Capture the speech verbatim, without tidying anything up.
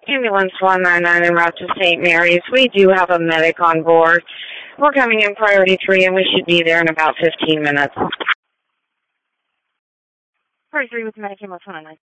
Ambulance one nine nine en route to Saint Mary's. We do have a medic on board. We're coming in priority three, and we should be there in about fifteen minutes. Priority three with medic, ambulance one nine nine.